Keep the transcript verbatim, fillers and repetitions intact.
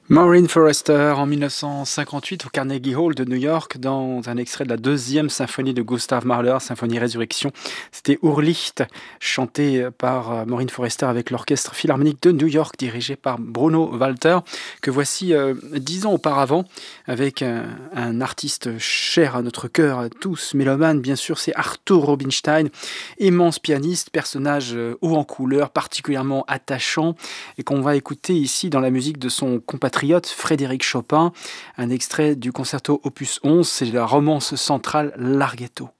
Maureen Forrester en mille neuf cent cinquante-huit au Carnegie Hall de New York dans un extrait de la deuxième symphonie de Gustav Mahler, Symphonie Résurrection. C'était Urlicht, chanté par euh, Maureen Forrester avec l'Orchestre Philharmonique de New York dirigé par Bruno Walter, que voici euh, dix ans auparavant avec un, un artiste cher à notre cœur, à tous mélomanes bien sûr, c'est Arthur Rubinstein, immense pianiste, personnage euh, haut en couleur, particulièrement attachant et qu'on va écouter ici dans la musique de son compatriote Frédéric Chopin, un extrait du concerto opus onze, c'est la romance centrale Larghetto.